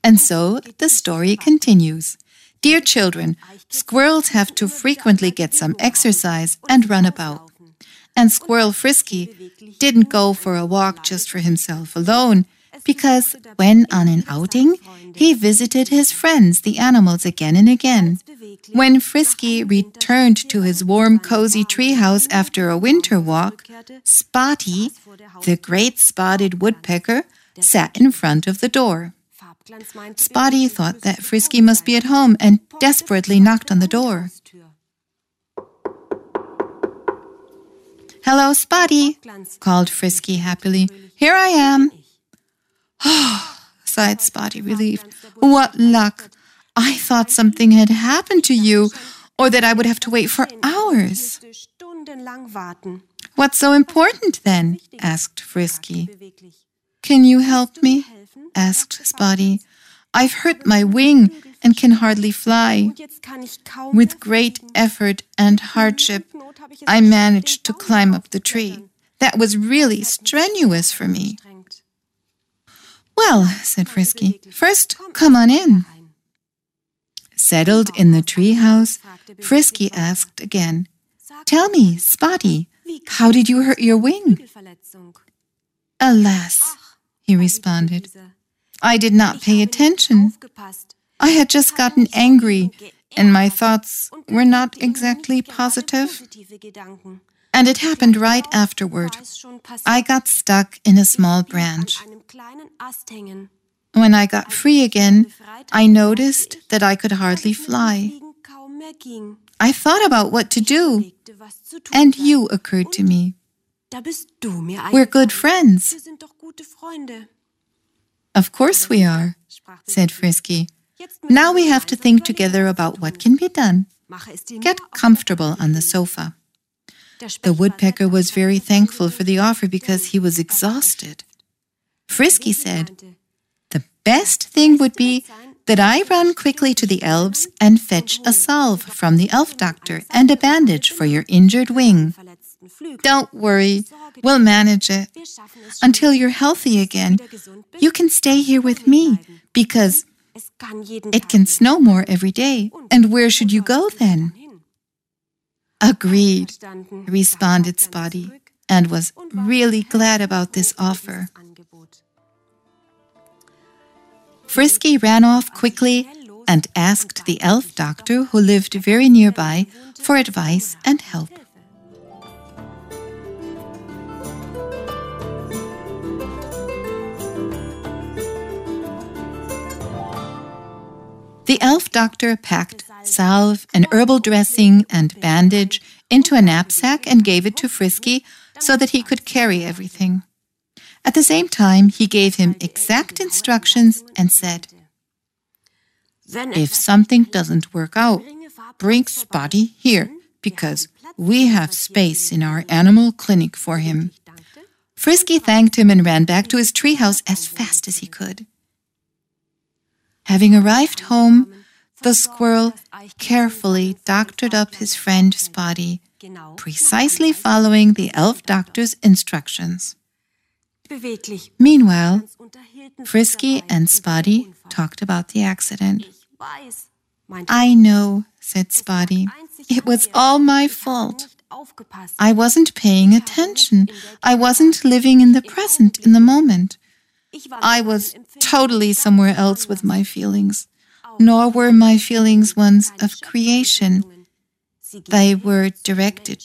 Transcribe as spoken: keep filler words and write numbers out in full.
And so the story continues. Dear children, squirrels have to frequently get some exercise and run about. And Squirrel Frisky didn't go for a walk just for himself alone, because when on an outing, he visited his friends, the animals, again and again. When Frisky returned to his warm, cozy treehouse after a winter walk, Spotty, the great spotted woodpecker, sat in front of the door. Spotty thought that Frisky must be at home and desperately knocked on the door. "Hello, Spotty," called Frisky happily. "Here I am." "Oh," sighed Spotty, relieved. "What luck! I thought something had happened to you, or that I would have to wait for hours." "What's so important then?" asked Frisky. "Can you help me?" asked Spotty. "I've hurt my wing and can hardly fly. With great effort and hardship, I managed to climb up the tree. That was really strenuous for me." "Well," said Frisky, "first come on in." Settled in the treehouse, Frisky asked again, "Tell me, Spotty, how did you hurt your wing?" "Alas," he responded, "I did not pay attention. I had just gotten angry, and my thoughts were not exactly positive. And it happened right afterward. I got stuck in a small branch. When I got free again, I noticed that I could hardly fly. I thought about what to do, and you occurred to me. We're good friends." "Of course we are," said Frisky. "Now we have to think together about what can be done. Get comfortable on the sofa." The woodpecker was very thankful for the offer because he was exhausted. Frisky said, "The best thing would be that I run quickly to the elves and fetch a salve from the elf doctor and a bandage for your injured wing. Don't worry, we'll manage it. Until you're healthy again, you can stay here with me, because it can snow more every day. And where should you go then?" "Agreed," responded Spotty, and was really glad about this offer. Frisky ran off quickly and asked the elf doctor, who lived very nearby, for advice and help. The elf doctor packed salve, an herbal dressing, and bandage into a knapsack and gave it to Frisky so that he could carry everything. At the same time, he gave him exact instructions and said, "If something doesn't work out, bring Spotty here, because we have space in our animal clinic for him." Frisky thanked him and ran back to his treehouse as fast as he could. Having arrived home, the squirrel carefully doctored up his friend Spotty, precisely following the elf doctor's instructions. Meanwhile, Frisky and Spotty talked about the accident. "I know," said Spotty. "It was all my fault. I wasn't paying attention. I wasn't living in the present, in the moment. I was totally somewhere else with my feelings, nor were my feelings ones of creation. They were directed